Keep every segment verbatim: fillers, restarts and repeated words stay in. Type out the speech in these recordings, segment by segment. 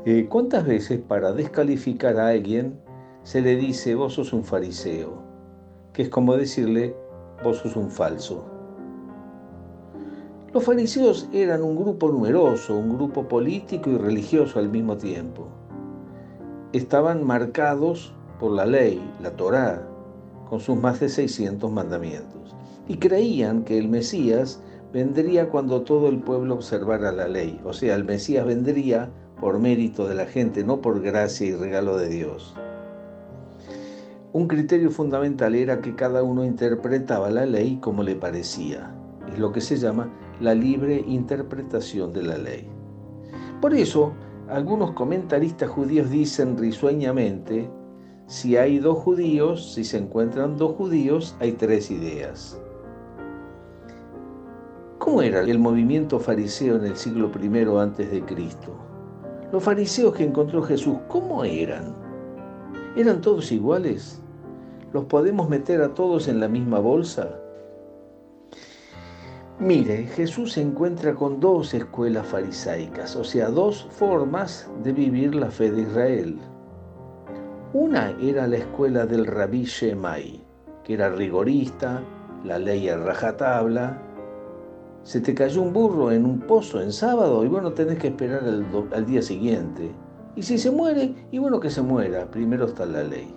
Eh, ¿Cuántas veces para descalificar a alguien se le dice vos sos un fariseo? Que es como decirle vos sos un falso. Los fariseos eran un grupo numeroso, un grupo político y religioso al mismo tiempo. Estaban marcados por la ley, la Torá, con sus más de seiscientos mandamientos. Y creían que el Mesías vendría cuando todo el pueblo observara la ley. O sea, el Mesías vendría por mérito de la gente, no por gracia y regalo de Dios. Un criterio fundamental era que cada uno interpretaba la ley como le parecía. Es lo que se llama la libre interpretación de la ley. Por eso, algunos comentaristas judíos dicen risueñamente, si hay dos judíos, si se encuentran dos judíos, hay tres ideas. ¿Cómo era el movimiento fariseo en el siglo primero antes de Cristo? Los fariseos que encontró Jesús, ¿cómo eran? ¿Eran todos iguales? ¿Los podemos meter a todos en la misma bolsa? Mire, Jesús se encuentra con dos escuelas farisaicas, o sea, dos formas de vivir la fe de Israel. Una era la escuela del Rabí Shammai, que era rigorista, la ley a rajatabla. Se te cayó un burro en un pozo en sábado y bueno, tenés que esperar al, al día siguiente. Y si se muere, y bueno que se muera, primero está la ley.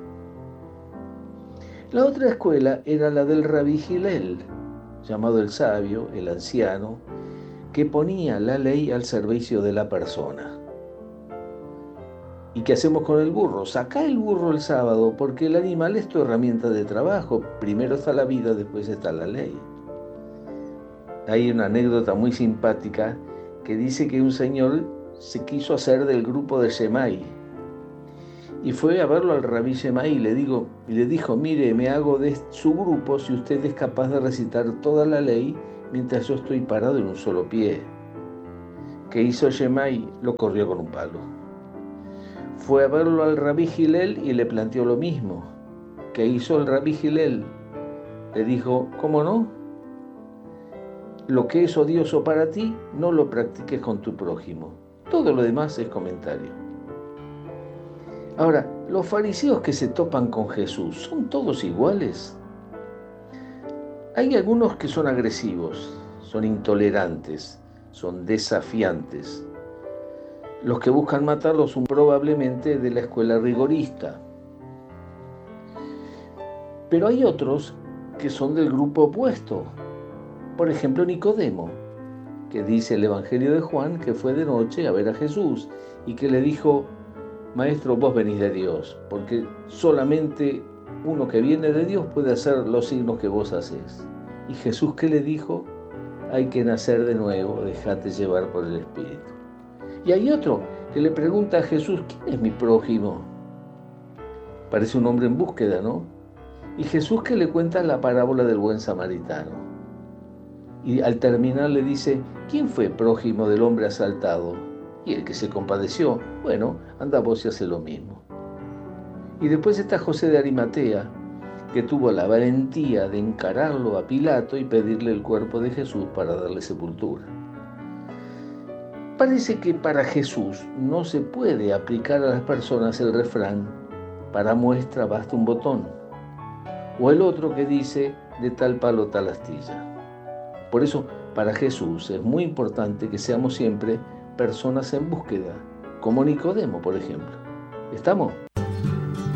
La otra escuela era la del Rabí Hillel, llamado el sabio, el anciano, que ponía la ley al servicio de la persona. ¿Y qué hacemos con el burro? Sacá el burro el sábado, porque el animal es tu herramienta de trabajo. Primero está la vida, después está la ley. Hay una anécdota muy simpática que dice que un señor se quiso hacer del grupo de Shammai y fue a verlo al Rabí Shammai y le, digo, y le dijo, mire, me hago de su grupo si usted es capaz de recitar toda la ley mientras yo estoy parado en un solo pie. ¿Qué hizo Shammai? Lo corrió con un palo. Fue a verlo al Rabí Hillel y le planteó lo mismo. ¿Qué hizo el Rabí Hillel? Le dijo, ¿cómo no? Lo que es odioso para ti, no lo practiques con tu prójimo. Todo lo demás es comentario. Ahora, los fariseos que se topan con Jesús, ¿son todos iguales? Hay algunos que son agresivos, son intolerantes, son desafiantes. Los que buscan matarlo son probablemente de la escuela rigorista. Pero hay otros que son del grupo opuesto. Por ejemplo, Nicodemo, que dice el Evangelio de Juan que fue de noche a ver a Jesús y que le dijo, Maestro, vos venís de Dios, porque solamente uno que viene de Dios puede hacer los signos que vos haces. Y Jesús, ¿qué le dijo? Hay que nacer de nuevo, dejate llevar por el Espíritu. Y hay otro que le pregunta a Jesús, ¿quién es mi prójimo? Parece un hombre en búsqueda, ¿no? Y Jesús que le cuenta la parábola del buen samaritano. Y al terminar le dice, ¿quién fue prójimo del hombre asaltado? Y el que se compadeció, bueno, anda vos y hace lo mismo. Y después está José de Arimatea, que tuvo la valentía de encararlo a Pilato y pedirle el cuerpo de Jesús para darle sepultura. Parece que para Jesús no se puede aplicar a las personas el refrán, para muestra basta un botón, o el otro que dice, de tal palo tal astilla. Por eso, para Jesús es muy importante que seamos siempre personas en búsqueda, como Nicodemo, por ejemplo. ¿Estamos?